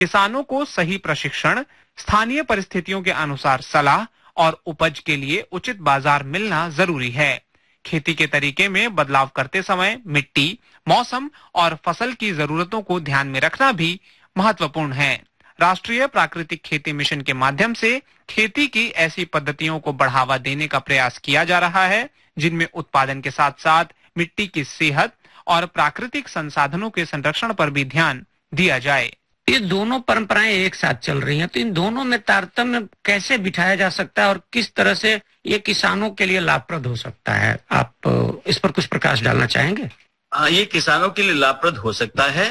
किसानों को सही प्रशिक्षण, स्थानीय परिस्थितियों के अनुसार सलाह और उपज के लिए उचित बाजार मिलना जरूरी है। खेती के तरीके में बदलाव करते समय मिट्टी, मौसम और फसल की जरूरतों को ध्यान में रखना भी महत्वपूर्ण है। राष्ट्रीय प्राकृतिक खेती मिशन के माध्यम से खेती की ऐसी पद्धतियों को बढ़ावा देने का प्रयास किया जा रहा है, जिनमें उत्पादन के साथ साथ मिट्टी की सेहत और प्राकृतिक संसाधनों के संरक्षण पर भी ध्यान दिया जाए। ये दोनों परंपराएं एक साथ चल रही हैं, तो इन दोनों में तारतम्य कैसे बिठाया जा सकता है और किस तरह से ये किसानों के लिए लाभप्रद हो सकता है? आप इस पर कुछ प्रकाश डालना चाहेंगे? हाँ, ये किसानों के लिए लाभप्रद हो सकता है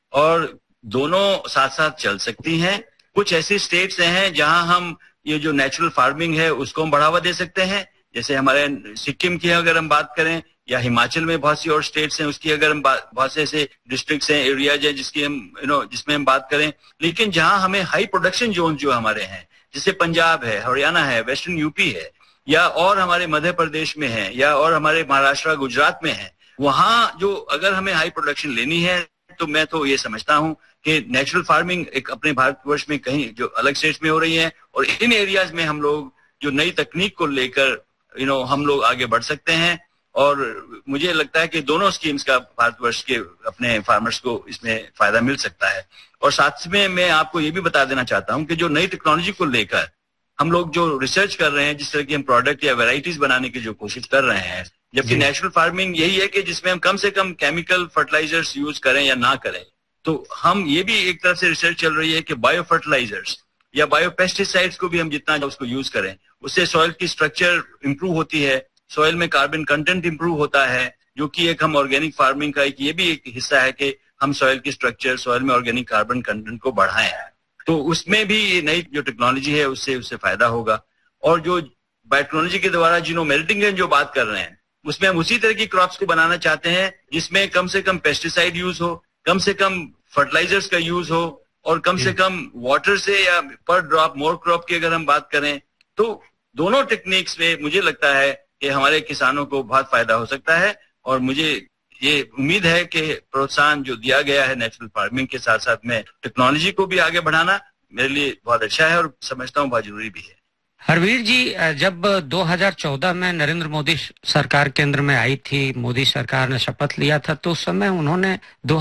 और दोनों साथ साथ चल सकती हैं। कुछ ऐसी स्टेट्स हैं जहां हम ये जो नेचुरल फार्मिंग है उसको हम बढ़ावा दे सकते हैं, जैसे हमारे सिक्किम की अगर हम बात करें, या हिमाचल में बहुत सी और स्टेट्स हैं उसकी अगर हम बहुत से ऐसे डिस्ट्रिक्ट्स हैं, एरियाज हैं जिसकी हम जिसमें हम बात करें। लेकिन जहां हमें हाई प्रोडक्शन जोन जो हमारे हैं, जैसे पंजाब है, हरियाणा है, वेस्टर्न यूपी है, या और हमारे मध्य प्रदेश में है, या और हमारे महाराष्ट्र गुजरात में है, वहां जो अगर हमें हाई प्रोडक्शन लेनी है तो मैं तो ये समझता हूं कि नेचुरल फार्मिंग एक अपने भारतवर्ष में कहीं जो अलग स्टेट्स में हो रही है, और इन एरियाज में हम लोग जो नई तकनीक को लेकर हम लोग आगे बढ़ सकते हैं। और मुझे लगता है कि दोनों स्कीम्स का भारतवर्ष के अपने फार्मर्स को इसमें फायदा मिल सकता है। और साथ में मैं आपको ये भी बता देना चाहता हूं कि जो नई टेक्नोलॉजी को लेकर हम लोग जो रिसर्च कर रहे हैं, जिस तरह की हम प्रोडक्ट या वेराइटीज बनाने की जो कोशिश कर रहे हैं, जबकि नेचुरल फार्मिंग यही है कि जिसमें हम कम से कम केमिकल फर्टिलाइजर्स यूज करें या ना करें। तो हम ये भी एक तरफ से रिसर्च चल रही है कि बायो फर्टिलाइजर्स या बायो पेस्टिसाइड्स को भी हम जितना उसको यूज करें, उससे सॉइल की स्ट्रक्चर इंप्रूव होती है, सॉइल में कार्बन कंटेंट इंप्रूव होता है, जो कि एक हम ऑर्गेनिक फार्मिंग का ये भी एक हिस्सा है कि हम सॉइल की स्ट्रक्चर, सॉइल में ऑर्गेनिक कार्बन कंटेंट को बढ़ाएं। तो उसमें भी नई जो टेक्नोलॉजी है उससे फायदा होगा। और जो बायोटेक्नोलॉजी के द्वारा जीनोमेरिटिंग जो बात कर रहे हैं, उसमें हम उसी तरह की क्रॉप्स को बनाना चाहते हैं जिसमें कम से कम पेस्टिसाइड यूज हो, कम से कम फर्टिलाइजर्स का यूज हो, और कम से कम वाटर से या पर ड्रॉप मोर क्रॉप की अगर हम बात करें, तो दोनों टेक्निक्स में मुझे लगता है कि हमारे किसानों को बहुत फायदा हो सकता है। और मुझे ये उम्मीद है कि प्रोत्साहन जो दिया गया है नेचुरल फार्मिंग के साथ साथ में टेक्नोलॉजी को भी आगे बढ़ाना मेरे लिए बहुत अच्छा है और समझता हूँ बहुत जरूरी भी है। हरवीर जी, जब 2014 में नरेंद्र मोदी सरकार केंद्र में आई थी, मोदी सरकार ने शपथ लिया था, तो उस समय उन्होंने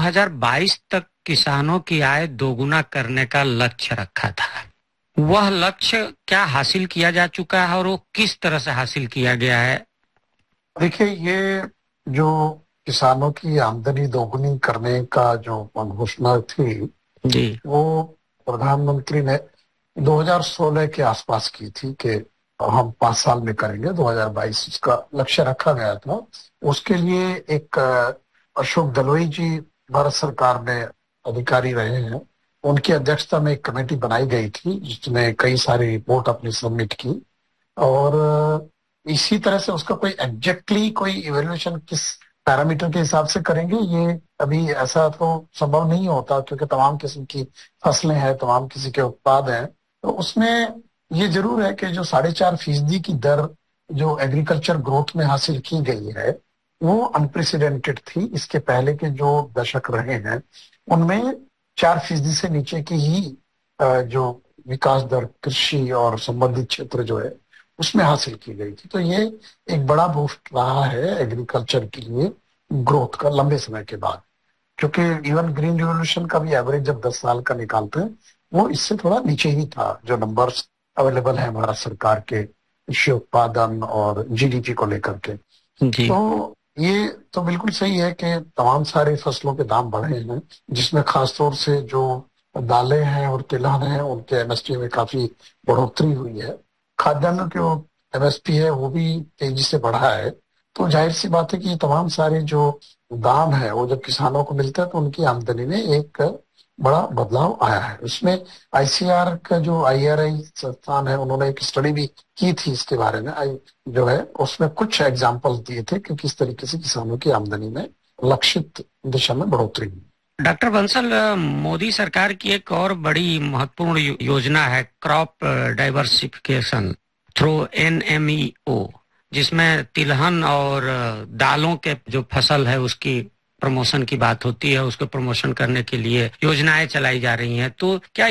2022 तक किसानों की आय दोगुना करने का लक्ष्य रखा था। वह लक्ष्य क्या हासिल किया जा चुका है और वो किस तरह से हासिल किया गया है? देखिए, ये जो किसानों की आमदनी दोगुनी करने का जो घोषणा थी जी, वो प्रधानमंत्री ने 2016 के आसपास की थी कि हम 5 साल में करेंगे, 2022 उसका लक्ष्य रखा गया था। उसके लिए एक अशोक गहलोत जी भारत सरकार में अधिकारी रहे हैं, उनकी अध्यक्षता में एक कमेटी बनाई गई थी जिसने कई सारी रिपोर्ट अपनी सबमिट की। और इसी तरह से उसका कोई एग्जैक्टली कोई इवैल्यूएशन किस पैरामीटर के हिसाब से करेंगे, ये अभी ऐसा तो संभव नहीं होता, क्योंकि तमाम किस्म की फसलें हैं, तमाम किस्म के उत्पाद हैं। तो उसमें ये जरूर है कि जो 4.5% की दर जो एग्रीकल्चर ग्रोथ में हासिल की गई है वो अनप्रेसिडेंटेड थी। इसके पहले के जो दशक रहे हैं उनमें 4% से नीचे की ही जो विकास दर कृषि और संबंधित क्षेत्र जो है उसमें हासिल की गई थी। तो ये एक बड़ा बूस्ट रहा है एग्रीकल्चर के लिए ग्रोथ का लंबे समय के बाद, क्योंकि इवन ग्रीन रिवोल्यूशन का भी एवरेज जब 10 साल का निकालते हैं वो इससे थोड़ा नीचे ही था, जो नंबर्स अवेलेबल है भारत सरकार के कृषि उत्पादन और जीडीपी को लेकर के। तो ये तो बिल्कुल सही है कि तमाम सारे फसलों के दाम बढ़े हैं, जिसमें खासतौर से जो दालें हैं और तिलहन हैं उनके एमएसपी में काफी बढ़ोतरी हुई है। खाद्यान्नों के जो एमएसपी है वो भी तेजी से बढ़ा है। तो जाहिर सी बात है कि तमाम सारे जो दाम है वो जब किसानों को मिलता है तो उनकी आमदनी में एक बड़ा बदलाव आया है। उसमें आईसीआर का जो आईआरआई संस्थान है उन्होंने एक स्टडी भी की थी इसके बारे में, जो है उसमें कुछ एग्जाम्पल दिए थे कि किस तरीके से किसानों की आमदनी में लक्षित दिशा में बढ़ोतरी हुई। डॉक्टर बंसल, मोदी सरकार की एक और बड़ी महत्वपूर्ण योजना है क्रॉप डाइवर्सिफिकेशन थ्रू एनएमईओ, जिसमें तिलहन और दालों के जो फसल है उसकी प्रमोशन की बात होती है, उसको प्रमोशन करने के लिए योजनाएं चलाई जा रही हैं। तो क्या